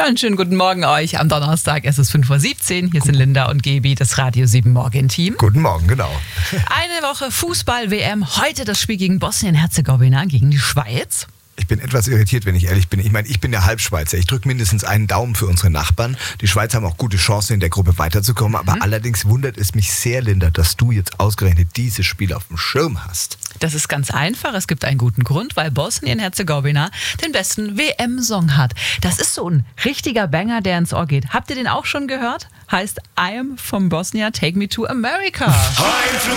Ja, einen schönen guten Morgen euch am Donnerstag. Es ist 5:17 Uhr. Hier sind Linda und Gebi, das Radio 7 Morgen-Team. Guten Morgen, genau. Eine Woche Fußball-WM. Heute das Spiel gegen Bosnien-Herzegowina, gegen die Schweiz. Ich bin etwas irritiert, wenn ich ehrlich bin. Ich meine, ich bin der Halbschweizer. Ich drücke mindestens einen Daumen für unsere Nachbarn. Die Schweizer haben auch gute Chancen, in der Gruppe weiterzukommen. Aber allerdings wundert es mich sehr, Linda, dass du jetzt ausgerechnet dieses Spiel auf dem Schirm hast. Das ist ganz einfach. Es gibt einen guten Grund, weil Bosnien-Herzegowina den besten WM-Song hat. Das ist so ein richtiger Banger, der ins Ohr geht. Habt ihr den auch schon gehört? Heißt I am from Bosnia, take me to America.